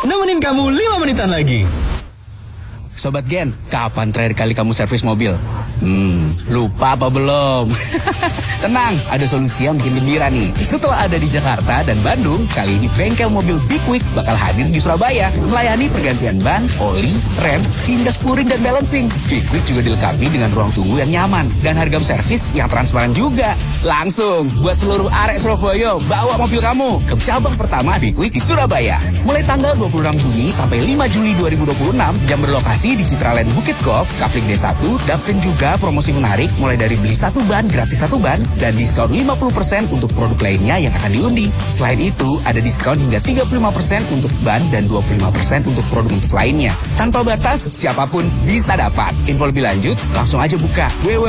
nemenin kamu 5 menitan lagi. Sobat Gen, kapan terakhir kali kamu servis mobil? Lupa apa belum? Tenang, ada solusi yang bikin gembira nih. Setelah ada di Jakarta dan Bandung, kali ini bengkel mobil Big Quick bakal hadir di Surabaya, melayani pergantian ban, oli, rem, hingga spuring dan balancing. Big Quick juga dilengkapi dengan ruang tunggu yang nyaman dan harga servis yang transparan juga. Langsung buat seluruh arek Surabaya, bawa mobil kamu ke cabang pertama Big Quick di Surabaya. Mulai tanggal 26 Juni sampai 5 Juli 2026, yang berlokasi di Citraland Bukit Golf, Kafling D1, dapetin juga promosi menarik mulai dari beli 1 ban gratis 1 ban dan diskon 50% untuk produk lainnya yang akan diundi. Selain itu, ada diskon hingga 35% untuk ban dan 25% untuk produk untuk lainnya. Tanpa batas, siapapun bisa dapat. Info lebih lanjut, langsung aja buka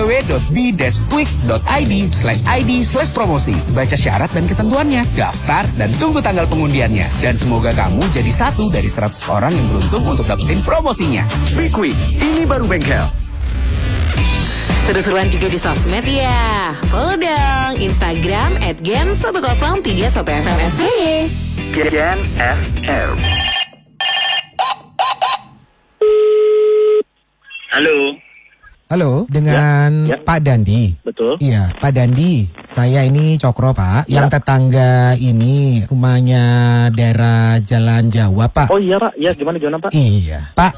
www.b-quick.id/promosi. Baca syarat dan ketentuannya, daftar dan tunggu tanggal pengundiannya. Dan semoga kamu jadi satu dari 100 orang yang beruntung untuk dapetin promosinya. Big Quick, ini baru bengkel. Seru-seruan juga di sosmed ya. Follow dong Instagram @gen1031fmsby. Gen FM. Halo. Halo, dengan Ya. Pak Dandi. Betul. Iya, Pak Dandi. Saya ini Cokro, Pak. Yang tetangga ini rumahnya daerah Jalan Jawa, Pak. Oh iya Pak, ya gimana Pak? Iya, Pak.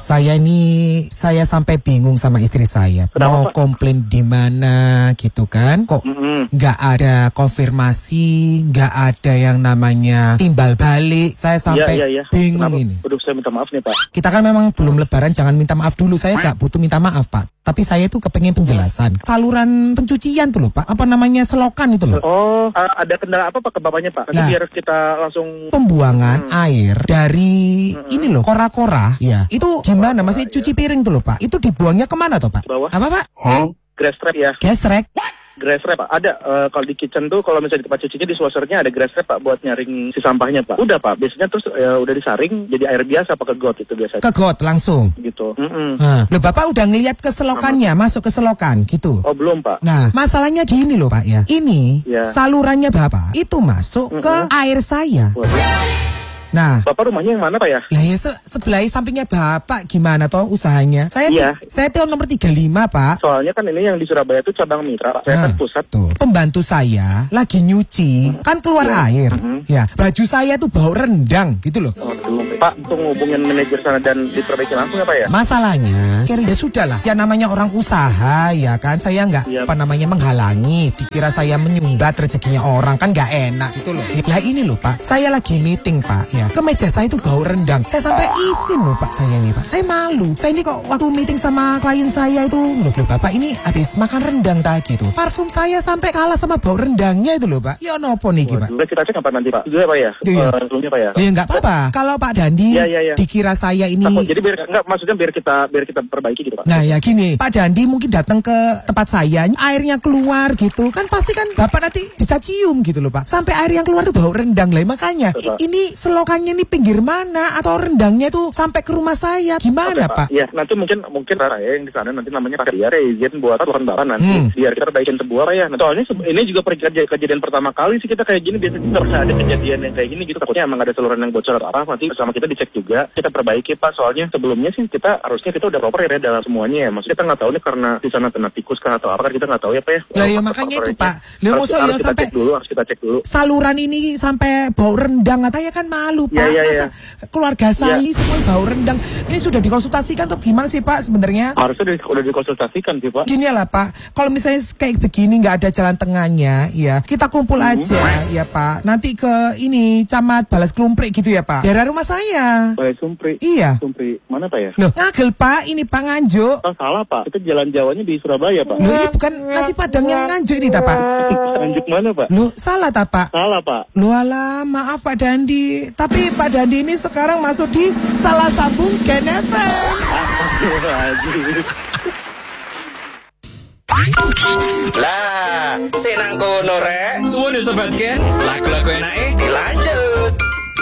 Saya sampai bingung sama istri saya. Kenapa, Mau Pak? komplain di mana gitu kan? Kok nggak ada konfirmasi, nggak ada yang namanya timbal balik. Saya sampai Iya. bingung Kenapa? ini. Aduh, saya minta maaf nih Pak. Kita kan memang belum lebaran, jangan minta maaf dulu. Saya nggak butuh minta maaf, Pak. Tapi saya tuh kepengen penjelasan. Saluran pencucian tuh loh, Pak. Apa namanya, selokan itu loh. Oh, ada kendala apa Pak ke bapaknya Pak? Nanti Nah. biar kita langsung. Pembuangan air dari ini loh, kora-kora. Ya, itu gimana? Masih cuci piring tuh loh, Pak. Itu dibuangnya kemana tuh, Pak? Bawah. Apa, Pak? Grass trap ya. Gesrek. Grass trap Pak. Ada kalau di kitchen tuh kalau misalnya di tempat cucinya di swashernya ada grass trap Pak buat nyaring si sampahnya Pak. Udah Pak, biasanya terus udah disaring jadi air biasa pakai got itu biasanya. Ke got langsung. Gitu. Loh, Bapak udah ngeliat ke selokannya, masuk ke selokan gitu. Oh belum Pak. Nah, masalahnya gini loh, Pak ya. Ini Ya. salurannya Bapak itu masuk ke air saya. Waduh. Nah, Bapak rumahnya yang mana Pak ya? lah ya sebelah sampingnya Bapak gimana toh usahanya? Saya Iya. saya tuh nomor 35, Pak. Soalnya kan ini yang di Surabaya itu cabang mitra Pak. Saya kan pusat. Tuh, pembantu saya lagi nyuci, kan keluar air. Ya, baju saya tuh bau rendang gitu loh. Aduh, Pak, untuk ngubungin manajer sana dan diperbaiki langsung ya Pak ya? Masalahnya, ya sudah lah. Ya namanya orang usaha, ya kan. Saya nggak Iya. apa namanya menghalangi. Dikira saya menyumbat rezekinya orang, kan nggak enak gitu loh. Lah ini loh, Pak. Saya lagi meeting, Pak. Ya, ke meja saya itu bau rendang. Saya sampai izin loh, Pak. Saya ini, Pak. Saya malu. Saya ini kok waktu meeting sama klien saya itu, loh Bapak ini habis makan rendang tadi gitu. Parfum saya sampai kalah sama bau rendangnya itu loh, Pak. Ya nopo nih, Pak. Waduh, kita cek kapan nanti Pak? Juga ya Pak ya? Iya. Sebelumnya Pak ya? Ya nggak apa-apa. Kalau Pak Dandi Iya. dikira saya ini. Takut, jadi maksudnya biar kita perbaiki gitu Pak. Nah ya gini, Pak Dandi mungkin datang ke tempat saya, airnya keluar gitu, kan pasti kan Bapak nanti bisa cium gitu loh Pak. Sampai air yang keluar tuh bau rendang lah, makanya ini selokannya ini pinggir mana atau rendangnya tuh sampai ke rumah saya, gimana Pak? Ya nanti mungkin Rara ya yang di sana nanti namanya Pak Dia izin buat lakukan Bapak nanti biar kita perbaikin sebuah Pak ya. Nah, soalnya ini juga kejadian pertama kali sih kita kayak gini, biasanya nggak pernah ada kejadian yang kayak gini gitu. Takutnya emang ada saluran yang bocor atau apa, nanti sama kita dicek juga, kita perbaiki Pak. Soalnya sebelumnya sih kita udah proper ya dalam semuanya ya. Maksudnya kita nggak tahu nih karena di sana kena tikus kah atau apa kan kita nggak tahu ya Pak ya. Lah ya makanya itu Pak. Lah harus kita cek dulu. Saluran ini sampai bau rendang, katanya kan malu Pak. Masa keluarga saya semua bau rendang. Ini sudah dikonsultasikan tuh gimana sih Pak sebenarnya? Harusnya udah dikonsultasikan sih Pak. Gini lah Pak, kalau misalnya kayak begini nggak ada jalan tengahnya, ya kita kumpul aja ya Pak. Nanti ke ini Camat Balas Klumprik gitu ya Pak. Daerah rumah saya. Balas Klumprik. Iya. Klumprik mana Pak ya? Loh, Ngagel Pak, ini Pak Nganjuk. Oh, salah Pak, itu jalan Jawanya di Surabaya Pak. Loh, ini bukan nasi padang yang Nganjuk ini ta Pak? Nganjuk mana Pak? Loh, salah ta Pak? Salah Pak. Loh alah, maaf Pak Dandi. Tapi Pak Dandi ini sekarang masuk di Salah Sambung Gen FM. Lah, senang kono rek. Suwun ya sobat Gen. Lagu-lagu enake dilanjut.